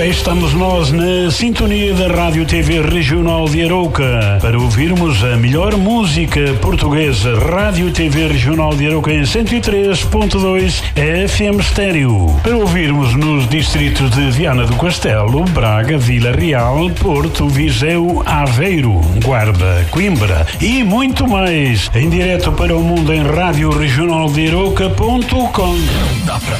cá estamos nós na sintonia da Rádio TV Regional de Arouca para ouvirmos a melhor música portuguesa. Rádio TV Regional de Arouca em 103.2 FM estéreo. Para ouvirmos nos distritos de Viana do Castelo, Braga, Vila Real, Porto, Viseu, Aveiro, Guarda, Coimbra e muito mais. Em direto para o mundo em radioregionaldearouca.com.